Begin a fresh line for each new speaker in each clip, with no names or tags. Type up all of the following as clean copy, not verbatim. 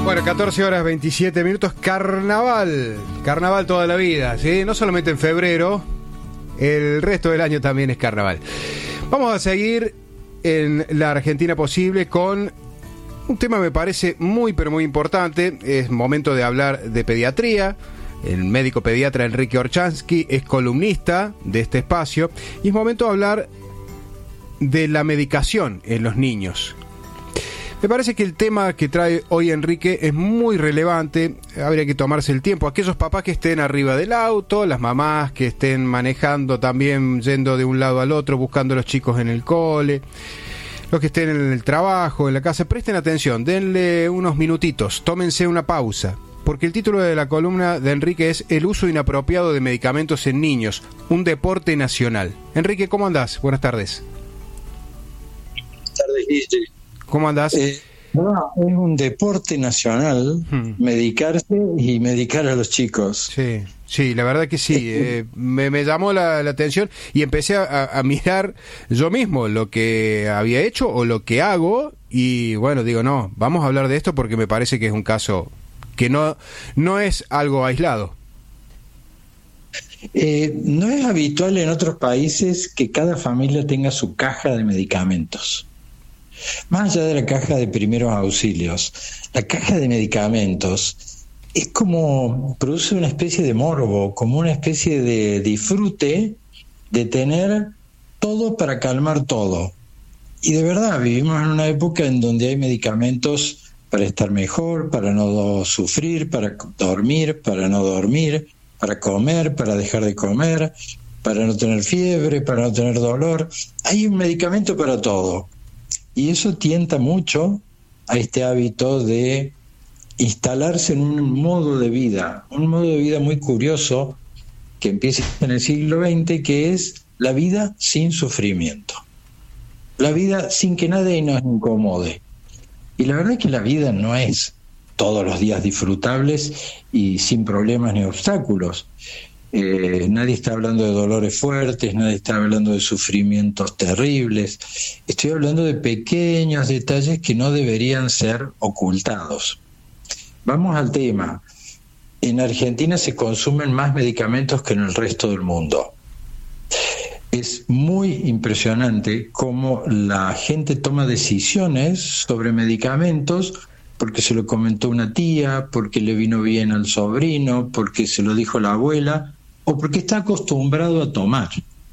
Bueno, 14 horas 27 minutos, carnaval toda la vida, ¿sí? No solamente en febrero, el resto del año también es carnaval. Vamos a seguir en la Argentina posible con un tema me parece muy pero muy importante. Es momento de hablar de pediatría. El médico pediatra Enrique Orchansky es columnista de este espacio y es momento de hablar de la medicación en los niños. Me parece que el tema que trae hoy Enrique es muy relevante, habría que tomarse el tiempo. Aquellos papás que estén arriba del auto, las mamás que estén manejando también, yendo de un lado al otro, buscando a los chicos en el cole, los que estén en el trabajo, en la casa, presten atención, denle unos minutitos, tómense una pausa, porque el título de la columna de Enrique es El uso inapropiado de medicamentos en niños, un deporte nacional. Enrique, ¿cómo andás? Buenas tardes.
Buenas tardes, Guille.
¿Cómo andás?
No, es un deporte nacional medicarse y medicar a los chicos.
Sí, la verdad que sí. Me llamó la atención y empecé a mirar yo mismo lo que había hecho o lo que hago y bueno, digo, no, vamos a hablar de esto porque me parece que es un caso que no es algo aislado.
No es habitual en otros países que cada familia tenga su caja de medicamentos. Más allá de la caja de primeros auxilios, la caja de medicamentos es como, produce una especie de morbo, como una especie de disfrute de tener todo para calmar todo. Y de verdad, vivimos en una época en donde hay medicamentos para estar mejor, para no sufrir, para dormir, para no dormir, para comer, para dejar de comer, para no tener fiebre, para no tener dolor. Hay un medicamento para todo. Y eso tienta mucho a este hábito de instalarse en un modo de vida muy curioso que empieza en el siglo XX, que es la vida sin sufrimiento, la vida sin que nadie nos incomode. Y la verdad es que la vida no es todos los días disfrutables y sin problemas ni obstáculos. Nadie está hablando de dolores fuertes, nadie está hablando de sufrimientos terribles. Estoy hablando de pequeños detalles que no deberían ser ocultados. Vamos al tema. En Argentina se consumen más medicamentos que en el resto del mundo. Es muy impresionante cómo la gente toma decisiones sobre medicamentos porque se lo comentó una tía, porque le vino bien al sobrino, porque se lo dijo la abuela, o porque está acostumbrado a tomar.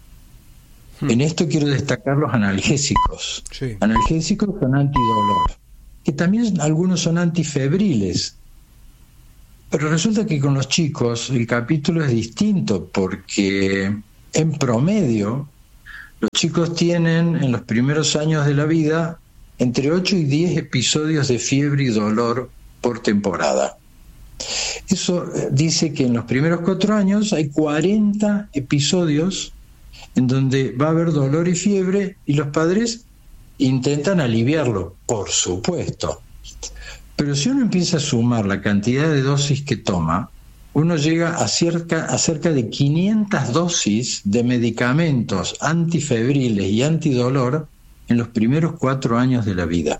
En esto quiero destacar los analgésicos. Sí. Analgésicos son antidolor, que también algunos son antifebriles. Pero resulta que con los chicos el capítulo es distinto, porque en promedio los chicos tienen en los primeros años de la vida entre 8 y 10 episodios de fiebre y dolor por temporada. Eso dice que en los primeros 4 años hay 40 episodios en donde va a haber dolor y fiebre y los padres intentan aliviarlo, por supuesto. Pero si uno empieza a sumar la cantidad de dosis que toma, uno llega a cerca de 500 dosis de medicamentos antifebriles y antidolor en los primeros 4 años de la vida.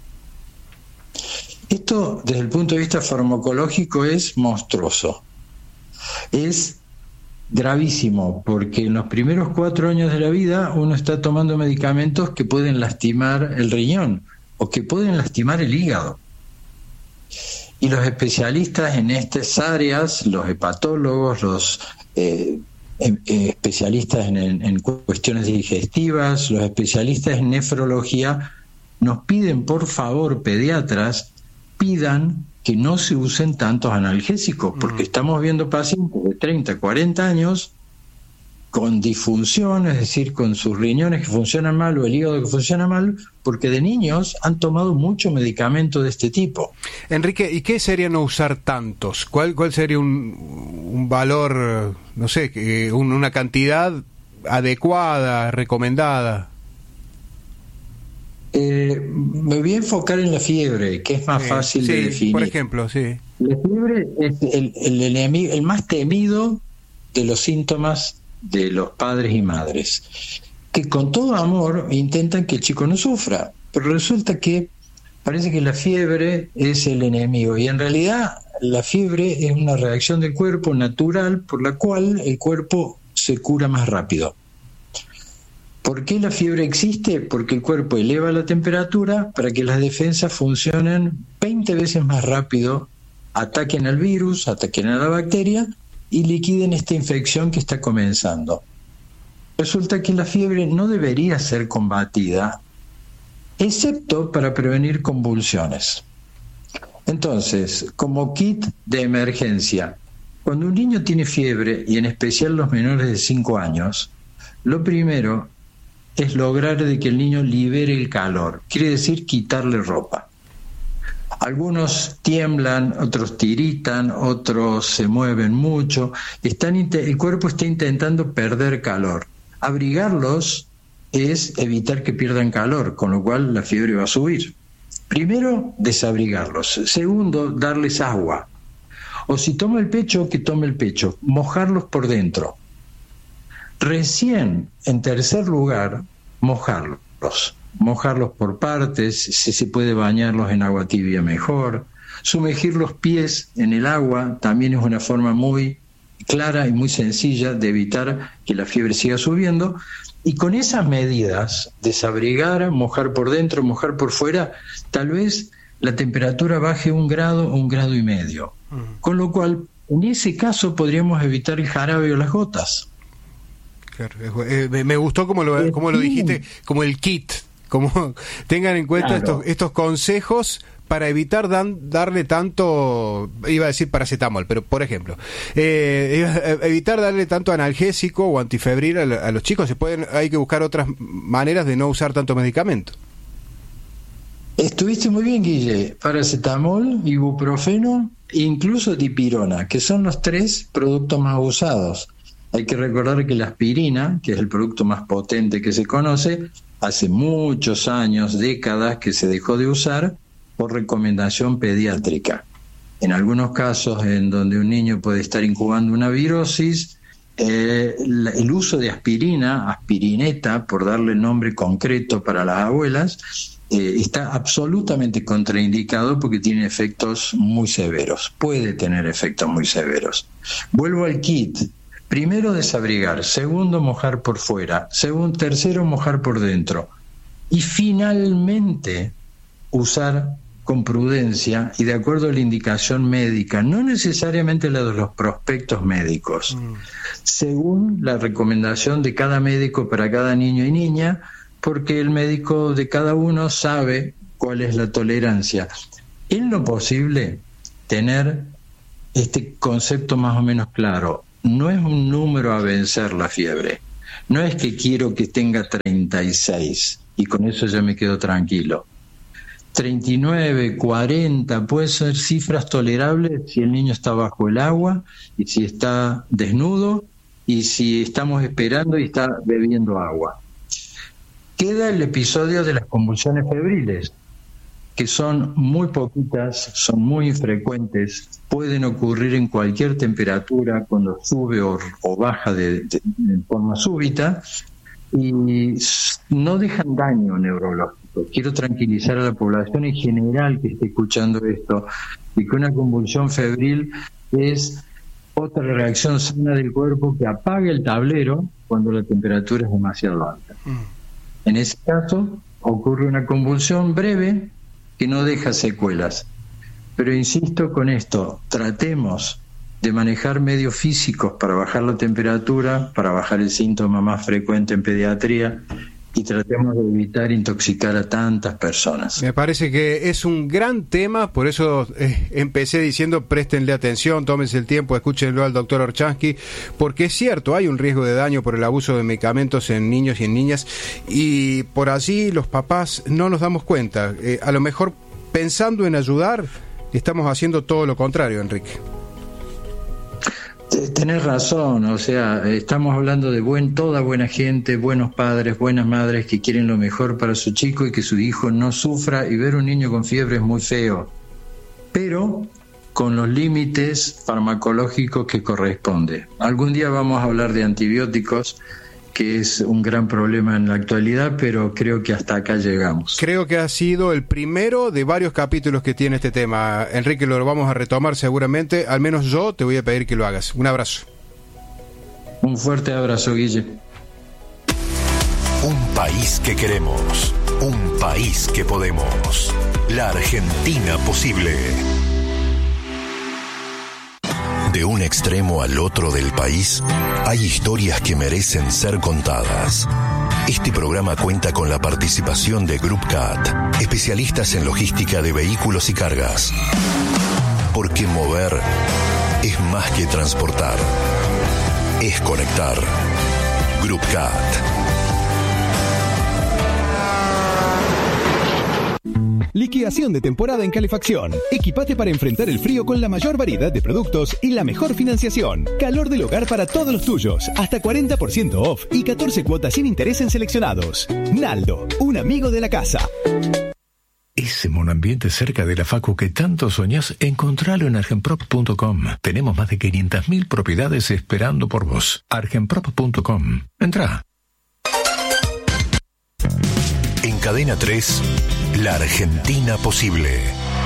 Esto, desde el punto de vista farmacológico, es monstruoso. Es gravísimo, porque en los primeros 4 años de la vida uno está tomando medicamentos que pueden lastimar el riñón o que pueden lastimar el hígado. Y los especialistas en estas áreas, los hepatólogos, los especialistas en cuestiones digestivas, los especialistas en nefrología, nos piden, por favor, pediatras, pidan que no se usen tantos analgésicos, porque estamos viendo pacientes de 30, 40 años con disfunción, es decir, con sus riñones que funcionan mal o el hígado que funciona mal, porque de niños han tomado mucho medicamento de este tipo.
Enrique, ¿y qué sería no usar tantos? ¿Cuál sería un valor, no sé, una cantidad adecuada, recomendada?
Me voy a enfocar en la fiebre, que es más fácil de definir.
Por ejemplo, sí.
La fiebre es el enemigo, el más temido de los síntomas de los padres y madres, que con todo amor intentan que el chico no sufra, pero resulta que Parece que la fiebre es el enemigo y en realidad la fiebre es una reacción del cuerpo natural por la cual el cuerpo se cura más rápido. ¿Por qué la fiebre existe? Porque el cuerpo eleva la temperatura para que las defensas funcionen 20 veces más rápido, ataquen al virus, ataquen a la bacteria y liquiden esta infección que está comenzando. Resulta que la fiebre no debería ser combatida, excepto para prevenir convulsiones. Entonces, como kit de emergencia, cuando un niño tiene fiebre, y en especial los menores de 5 años, lo primero es lograr de que el niño libere el calor, quiere decir quitarle ropa. Algunos tiemblan, otros tiritan, otros se mueven mucho, el cuerpo está intentando perder calor. Abrigarlos es evitar que pierdan calor, con lo cual la fiebre va a subir. Primero, desabrigarlos. Segundo, darles agua. O si toma el pecho, que tome el pecho, mojarlos por dentro. Recién, en tercer lugar, mojarlos por partes, si se puede bañarlos en agua tibia mejor. Sumergir los pies en el agua también es una forma muy clara y muy sencilla de evitar que la fiebre siga subiendo. Y con esas medidas, desabrigar, mojar por dentro, mojar por fuera, tal vez la temperatura baje 1 grado o 1,5 grados. Con lo cual, en ese caso podríamos evitar el jarabe o las gotas.
Claro, me gustó como lo dijiste, como el kit, como tengan en cuenta
claro,
estos consejos para evitar darle tanto, iba a decir paracetamol, pero por ejemplo, evitar darle tanto analgésico o antifebril a los chicos. Hay que buscar otras maneras de no usar tanto medicamento.
Estuviste muy bien, Guille. Paracetamol, ibuprofeno e incluso dipirona, que son los 3 productos más usados. Hay que recordar que la aspirina, que es el producto más potente que se conoce, hace muchos años, décadas, que se dejó de usar por recomendación pediátrica. En algunos casos en donde un niño puede estar incubando una virosis, el uso de aspirineta, por darle el nombre concreto para las abuelas, está absolutamente contraindicado porque tiene efectos muy severos, puede tener efectos muy severos. Vuelvo al kit. Primero, desabrigar. Segundo, mojar por fuera. Tercero, mojar por dentro. Y finalmente, usar con prudencia y de acuerdo a la indicación médica, no necesariamente la de los prospectos médicos, según la recomendación de cada médico para cada niño y niña, porque el médico de cada uno sabe cuál es la tolerancia. En lo posible, tener este concepto más o menos claro. No es un número a vencer la fiebre. No es que quiero que tenga 36 y con eso ya me quedo tranquilo. 39, 40, puede ser cifras tolerables si el niño está bajo el agua y si está desnudo y si estamos esperando y está bebiendo agua. Queda el episodio de las convulsiones febriles, que son muy poquitas, son muy infrecuentes, pueden ocurrir en cualquier temperatura cuando sube o baja de forma súbita y no dejan daño neurológico. Quiero tranquilizar a la población en general que esté escuchando esto, y que una convulsión febril es otra reacción sana del cuerpo que apaga el tablero cuando la temperatura es demasiado alta. En ese caso ocurre una convulsión breve que no deja secuelas. Pero insisto con esto, tratemos de manejar medios físicos para bajar la temperatura, para bajar el síntoma más frecuente en pediatría, y tratemos de evitar intoxicar a tantas personas.
Me parece que es un gran tema, por eso empecé diciendo préstenle atención, tómense el tiempo, escúchenlo al doctor Orchansky, porque es cierto, hay un riesgo de daño por el abuso de medicamentos en niños y en niñas, y por allí los papás no nos damos cuenta. A lo mejor pensando en ayudar, estamos haciendo todo lo contrario, Enrique.
Tenés razón, o sea, estamos hablando de toda buena gente, buenos padres, buenas madres que quieren lo mejor para su chico y que su hijo no sufra, y ver un niño con fiebre es muy feo, pero con los límites farmacológicos que corresponde. Algún día vamos a hablar de antibióticos que es un gran problema en la actualidad, pero creo que hasta acá llegamos.
Creo que ha sido el primero de varios capítulos que tiene este tema. Enrique, lo vamos a retomar seguramente. Al menos yo te voy a pedir que lo hagas. Un abrazo.
Un fuerte abrazo, Guille.
Un país que queremos, un país que podemos. La Argentina posible. De un extremo al otro del país, hay historias que merecen ser contadas. Este programa cuenta con la participación de Group CAT, especialistas en logística de vehículos y cargas. Porque mover es más que transportar, es conectar. Group CAT.
Liquidación de temporada en calefacción. Equipate para enfrentar el frío con la mayor variedad de productos y la mejor financiación. Calor del hogar para todos los tuyos. Hasta 40% off y 14 cuotas sin interés en seleccionados. Naldo, un amigo de la casa.
Ese monoambiente cerca de la facu que tanto soñás, encontralo en argenprop.com. Tenemos más de 500.000 propiedades esperando por vos. argenprop.com. Entrá.
En Cadena 3, La Argentina posible.